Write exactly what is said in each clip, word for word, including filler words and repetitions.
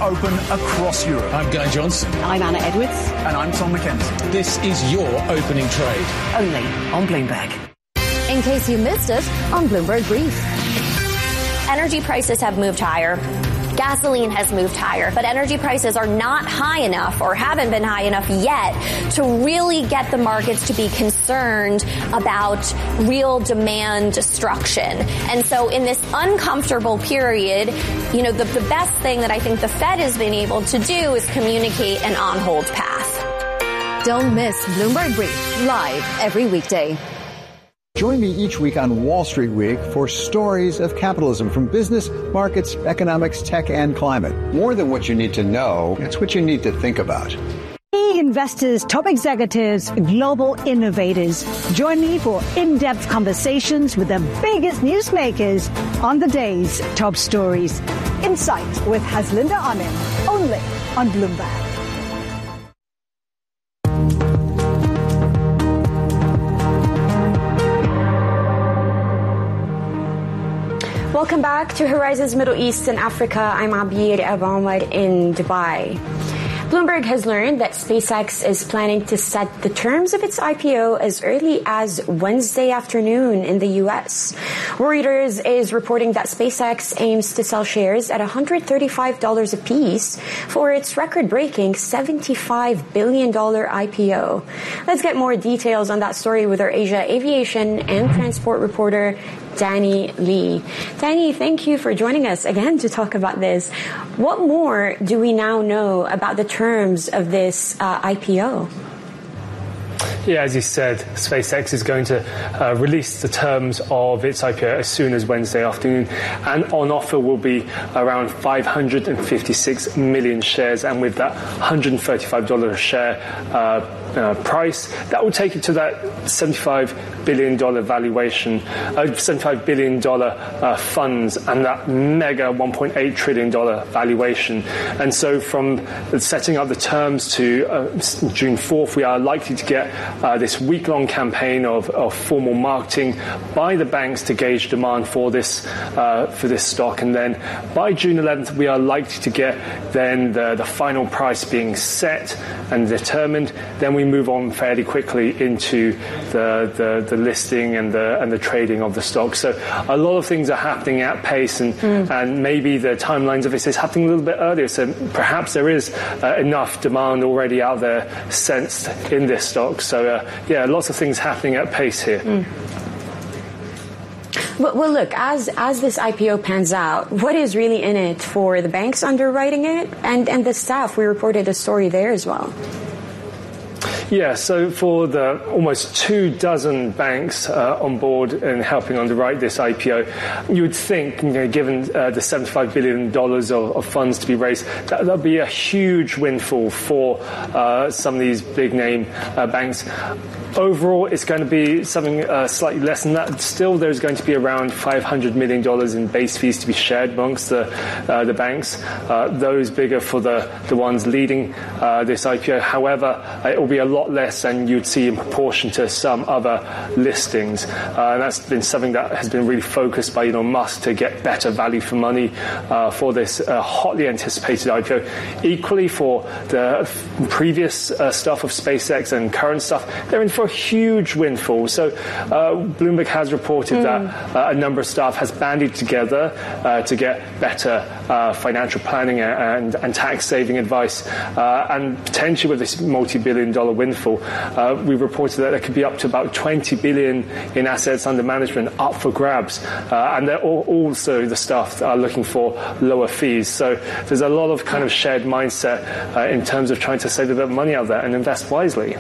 open across Europe. I'm Guy Johnson. I'm Anna Edwards. And I'm Tom McKenzie. This is your opening trade. Only on Bloomberg. In case you missed it, on Bloomberg Brief. Energy prices have moved higher. Gasoline has moved higher, but energy prices are not high enough or haven't been high enough yet to really get the markets to be concerned about real demand destruction. And so in this uncomfortable period, you know, the, the best thing that I think the Fed has been able to do is communicate an on-hold path. Don't miss Bloomberg Brief, live every weekday. Join me each week on Wall Street Week for stories of capitalism from business, markets, economics, tech, and climate. More than what you need to know, it's what you need to think about. Key investors, top executives, global innovators. Join me for in-depth conversations with the biggest newsmakers on the day's top stories. Insight with Haslinda Anim, only on Bloomberg. Welcome back to Horizons Middle East and Africa. I'm Abir Abahmad in Dubai. Bloomberg has learned that SpaceX is planning to set the terms of its I P O as early as Wednesday afternoon in the U S. Reuters is reporting that SpaceX aims to sell shares at one hundred thirty-five dollars a piece for its record-breaking seventy-five billion dollars I P O. Let's get more details on that story with our Asia aviation and transport reporter, Danny Lee. Danny, thank you for joining us again to talk about this. What more do we now know about the terms of this uh, I P O? Yeah, as you said, SpaceX is going to uh, release the terms of its I P O as soon as Wednesday afternoon, and on offer will be around five hundred fifty-six million shares, and with that one hundred thirty-five dollars a share uh, uh, price, that will take it to that seventy-five billion dollars valuation, uh, seventy-five billion dollars uh, funds, and that mega one point eight trillion dollars valuation. And so from setting up the terms to uh, June fourth, we are likely to get Uh, this week-long campaign of, of formal marketing by the banks to gauge demand for this uh, for this stock, and then by June eleventh we are likely to get then the, the final price being set and determined. Then we move on fairly quickly into the, the, the listing and the and the trading of the stock. So a lot of things are happening at pace, and mm. and maybe the timelines of this is happening a little bit earlier. So perhaps there is uh, enough demand already out there sensed in this stock. So uh, yeah, lots of things happening at pace here. Mm. Well, well, look, as as this I P O pans out, what is really in it for the banks underwriting it and, and the staff? We reported a story there as well. Yeah, so for the almost two dozen banks uh, on board and helping underwrite this I P O, you would think, you know, given uh, the seventy-five billion dollars of, of funds to be raised, that would be a huge windfall for uh, some of these big name uh, banks. Overall, it's going to be something uh, slightly less than that. Still, there's going to be around five hundred million dollars in base fees to be shared amongst the uh, the banks. Uh, those bigger for the, the ones leading uh, this I P O. However, it will be a lot less than you'd see in proportion to some other listings. Uh, and that's been something that has been really focused by Elon Musk to get better value for money uh, for this uh, hotly anticipated I P O. Equally for the f- previous uh, stuff of SpaceX and current stuff, they're in for a huge windfall. So uh, Bloomberg has reported mm. that uh, a number of staff has banded together uh, to get better uh, financial planning and, and tax-saving advice, uh, and potentially with this multi-billion dollar windfall, uh, we reported that there could be up to about twenty billion in assets under management up for grabs, uh, and they're all, also the staff that are looking for lower fees. So there's a lot of kind of shared mindset uh, in terms of trying to save a bit of money out there and invest wisely.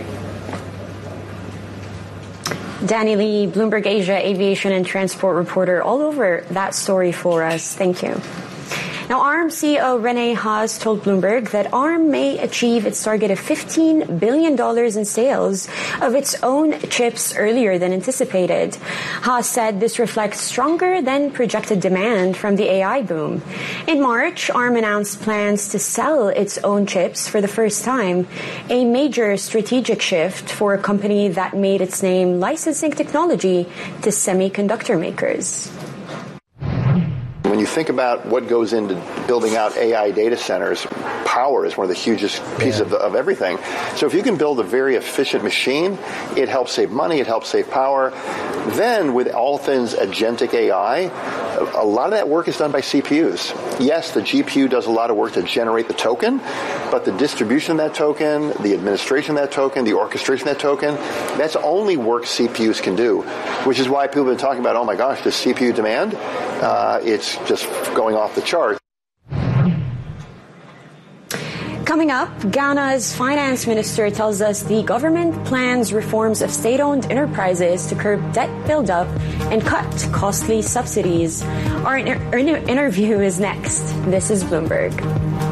Danny Lee, Bloomberg Asia aviation and transport reporter, all over that story for us. Thank you. Now, ARM C E O Rene Haas told Bloomberg that ARM may achieve its target of fifteen billion dollars in sales of its own chips earlier than anticipated. Haas said this reflects stronger than projected demand from the A I boom. In March, ARM announced plans to sell its own chips for the first time, a major strategic shift for a company that made its name licensing technology to semiconductor makers. When you think about what goes into building out A I data centers, power is one of the hugest pieces yeah. of, the, of everything. So if you can build a very efficient machine, it helps save money, it helps save power. Then with all things agentic A I, a lot of that work is done by C P Us. Yes, the G P U does a lot of work to generate the token, but the distribution of that token, the administration of that token, the orchestration of that token, that's only work C P Us can do, which is why people have been talking about, oh my gosh, the C P U demand, uh, it's just going off the chart. Coming up, Ghana's finance minister tells us the government plans reforms of state-owned enterprises to curb debt buildup and cut costly subsidies. Our inter- interview is next. This is Bloomberg.